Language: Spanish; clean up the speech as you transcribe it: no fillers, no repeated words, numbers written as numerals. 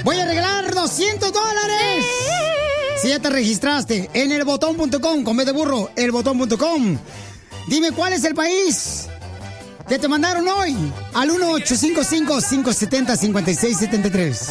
Voy a regalar $200. Si ya te registraste en elbotón.com, con B de burro, elbotón.com. Dime cuál es el país que te mandaron hoy al 1-855-570-5673.